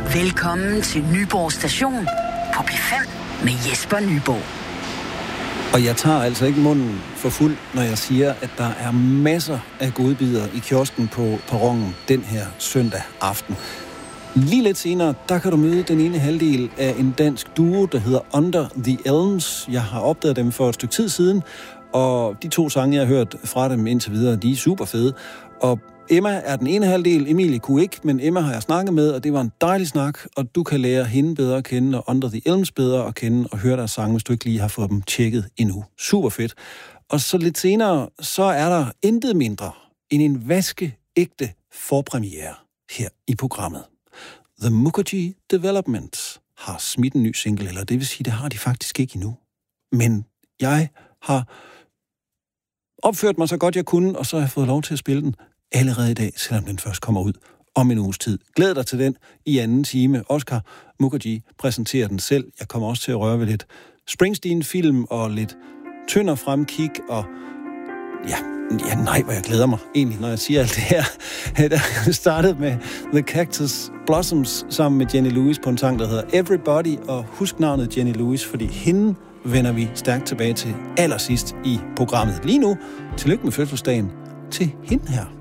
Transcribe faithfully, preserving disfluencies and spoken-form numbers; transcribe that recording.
Velkommen til Nyborg Station på P fem med Jesper Nyborg. Og jeg tager altså ikke munden for fuld, når jeg siger, at der er masser af godbidder i kiosken på perronen den her søndag aften. Lige lidt senere, der kan du møde den ene halvdel af en dansk duo, der hedder Under the Elms. Jeg har opdaget dem for et stykke tid siden, og de to sange, jeg har hørt fra dem indtil videre, de er super fede. Og Emma er den ene halvdel, Emilie kunne ikke, men Emma har jeg snakket med, og det var en dejlig snak, og du kan lære hende bedre at kende, og Under the Elms bedre at kende, og høre deres sange, hvis du ikke lige har fået dem tjekket endnu. Super fedt. Og så lidt senere, så er der intet mindre end en vaskeægte forpremiere her i programmet. The Mukherjee Development har smidt en ny single, eller det vil sige, det har de faktisk ikke endnu. Men jeg har opført mig så godt jeg kunne, og så har jeg fået lov til at spille den allerede i dag, selvom den først kommer ud om en uges tid. Glæd dig til den i anden time. Oscar Mukherjee præsenterer den selv. Jeg kommer også til at røre ved lidt Springsteen-film og lidt Tønder fremkig, og ja, ja, nej, hvor jeg glæder mig egentlig, når jeg siger alt det her. Der startede med The Cactus Blossoms sammen med Jenny Lewis på en sang, der hedder Everybody, og husk navnet Jenny Lewis, fordi hende vender vi stærkt tilbage til allersidst i programmet. Lige nu, tillykke med fødselsdagen til hende her.